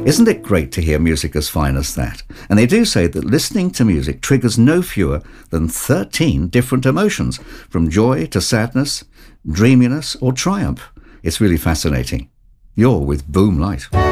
Isn't it great to hear music as fine as that? And they do say that listening to music triggers no fewer than 13 different emotions, from joy to sadness, dreaminess or triumph. It's really fascinating. You're with Boom Light.